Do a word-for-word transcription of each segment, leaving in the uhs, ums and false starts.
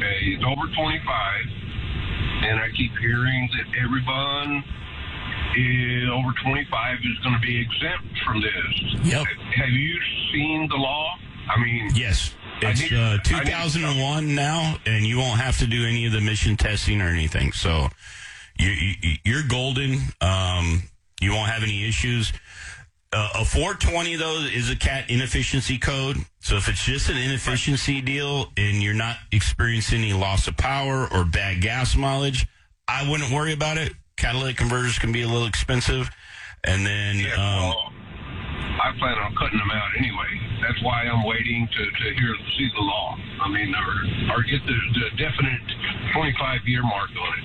Okay, it's over twenty-five, and I keep hearing that everyone is over twenty-five is going to be exempt from this. Yep. Have you seen the law? I mean, yes. It's need, uh, two thousand one now, and you won't have to do any of the emission testing or anything. So you, you, you're golden. Um, you won't have any issues. Uh, a four twenty, though, is a C A T inefficiency code. So if it's just an inefficiency deal and you're not experiencing any loss of power or bad gas mileage, I wouldn't worry about it. Catalytic converters can be a little expensive. And then... Yeah, um, well, I plan on cutting them out anyway. That's why I'm waiting to, to hear see the law. I mean, or, or get the, the definite twenty-five year mark on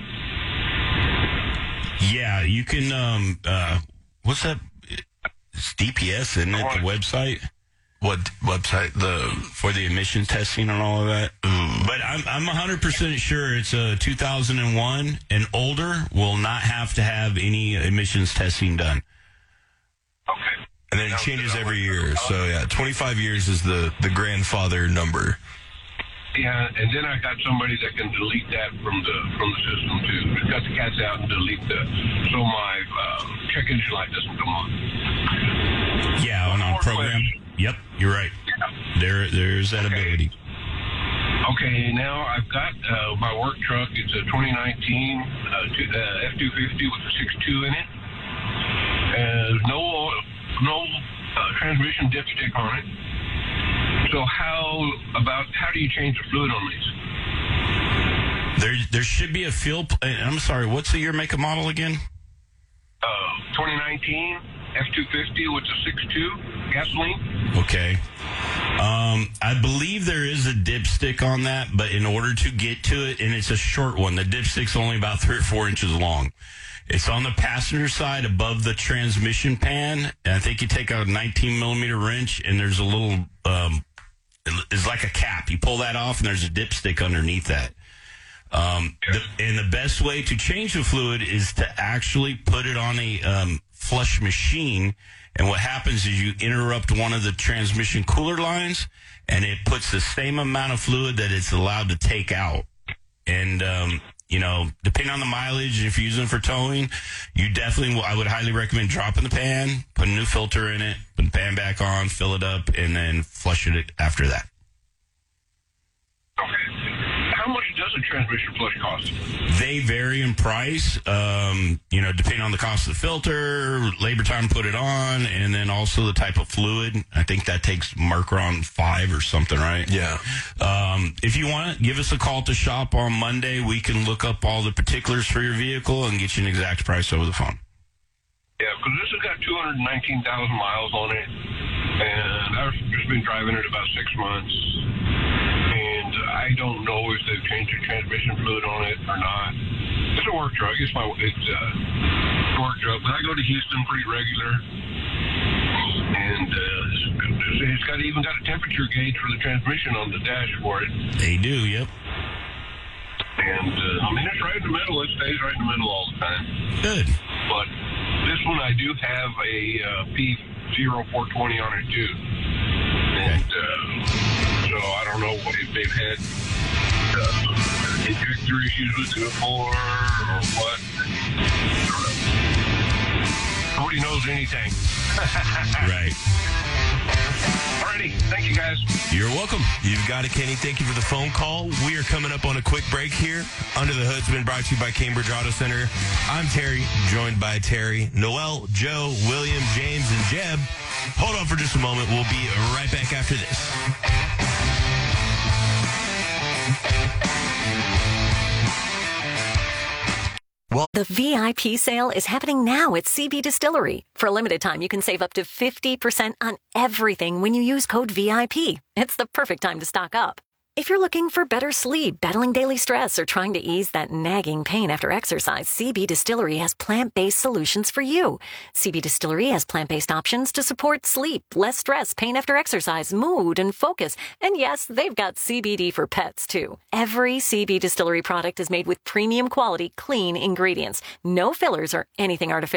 it. Yeah, you can... Um, uh, what's that... It's D P S, isn't it, the website? What website? The For the emission testing and all of that. Mm. But I'm I'm one hundred percent sure it's a two thousand one and older will not have to have any emissions testing done. Okay. And then it changes every year. So, yeah, twenty-five years is the, the grandfather number. Yeah, and then I got somebody that can delete that from the from the system, too. Just cut the cats out and delete the, so my uh, check engine light doesn't come on. Yeah, on our program. Question. Yep, you're right. Yeah. There, There's that Okay. ability. Okay, now I've got uh, my work truck. It's a twenty nineteen uh, two, uh, F two fifty with a six two in it. Uh, no no uh, transmission dipstick on it. So how about, how do you change the fluid on these? There there should be a fuel... Pl- I'm sorry, what's the year, make, and model again? Uh, twenty nineteen F two fifty with a six two gasoline. Okay. Um, I believe there is a dipstick on that, but in order to get to it, and it's a short one, the dipstick's only about three or four inches long. It's on the passenger side above the transmission pan, and I think you take out a nineteen millimeter wrench, and there's a little, um, it's like a cap. You pull that off, and there's a dipstick underneath that. Um, the, and the best way to change the fluid is to actually put it on a um, flush machine. And what happens is you interrupt one of the transmission cooler lines, and it puts the same amount of fluid that it's allowed to take out. And, um, you know, depending on the mileage, if you're using it for towing, you definitely, I would highly recommend dropping the pan, put a new filter in it, put the pan back on, fill it up, and then flush it after that. Okay. How much does a transmission flush cost? They vary in price, um, you know, depending on the cost of the filter, labor time to put it on, and then also the type of fluid. I think that takes Markron five or something, right? Yeah. Um, if you want to, give us a call to shop on Monday. We can look up all the particulars for your vehicle and get you an exact price over the phone. Yeah, because this has got two hundred nineteen thousand miles on it, and I've just been driving it about six months. And I don't know if they've changed the transmission fluid on it or not. It's a work truck. It's my it's uh, a work truck, but I go to Houston pretty regular, and uh, it's, it's got even got a temperature gauge for the transmission on the dash for it. They do, yep. And uh, I mean, it's right in the middle. It stays right in the middle all the time. Good. But this one, I do have a uh, P zero four twenty on it too, and. Uh, So I don't know if they've had uh, injector issues with it before or what. I don't know. Nobody knows anything. Right. Alrighty. Thank you, guys. You're welcome. You've got it, Kenny. Thank you for the phone call. We are coming up on a quick break here. Under the Hood's been brought to you by Cambridge Auto Center. I'm Terry, joined by Terry, Noel, Joe, William, James, and Jeb. Hold on for just a moment. We'll be right back after this. Well, the V I P sale is happening now at C B Distillery. For a limited time, you can save up to fifty percent on everything when you use code V I P. It's the perfect time to stock up. If you're looking for better sleep, battling daily stress, or trying to ease that nagging pain after exercise, C B Distillery has plant-based solutions for you. C B Distillery has plant-based options to support sleep, less stress, pain after exercise, mood, and focus. And yes, they've got C B D for pets, too. Every C B Distillery product is made with premium quality, clean ingredients. No fillers or anything artificial.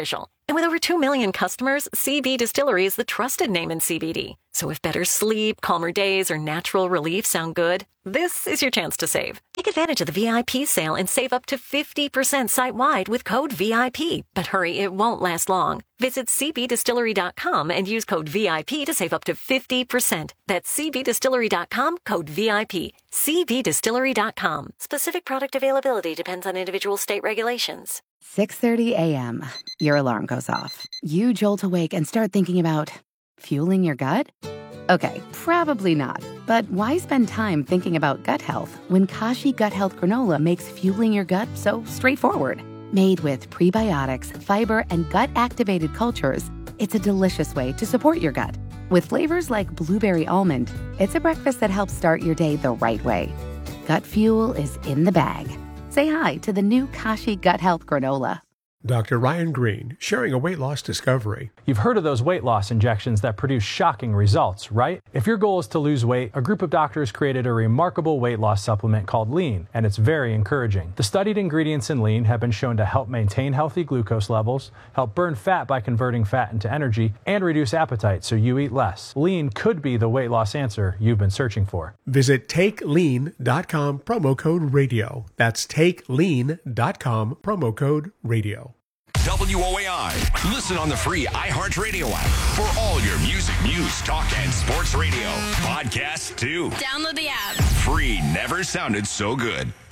And with over two million customers, C B Distillery is the trusted name in C B D. So if better sleep, calmer days, or natural relief sound good, this is your chance to save. Take advantage of the V I P sale and save up to fifty percent site-wide with code V I P. But hurry, it won't last long. Visit c b distillery dot com and use code V I P to save up to fifty percent. That's c b distillery dot com, code V I P. c b distillery dot com. Specific product availability depends on individual state regulations. six thirty a.m. Your alarm goes off. You jolt awake and start thinking about fueling your gut? Okay, probably not. But why spend time thinking about gut health when Kashi Gut Health Granola makes fueling your gut so straightforward? Made with prebiotics, fiber, and gut-activated cultures, it's a delicious way to support your gut. With flavors like blueberry almond, it's a breakfast that helps start your day the right way. Gut fuel is in the bag. Say hi to the new Kashi Gut Health Granola. Doctor Ryan Green, sharing a weight loss discovery. You've heard of those weight loss injections that produce shocking results, right? If your goal is to lose weight, a group of doctors created a remarkable weight loss supplement called Lean, and it's very encouraging. The studied ingredients in Lean have been shown to help maintain healthy glucose levels, help burn fat by converting fat into energy, and reduce appetite so you eat less. Lean could be the weight loss answer you've been searching for. Visit take lean dot com, promo code radio. That's take lean dot com, promo code radio. W O A I. Listen on the free iHeartRadio app for all your music, news, talk, and sports radio. Podcasts, too. Download the app. Free never sounded so good.